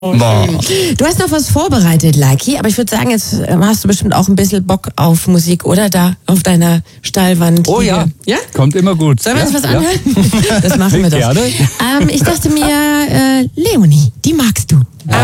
Boah. Du hast noch was vorbereitet, Lucky, aber ich würde sagen, jetzt hast du bestimmt auch ein bisschen Bock auf Musik, oder? Da auf deiner Stallwand. Oh ja. Ja? Kommt immer gut. Sollen wir uns Ja? was anhören? Das machen wir doch. Gerne. Ich dachte mir, Leonie, die magst du.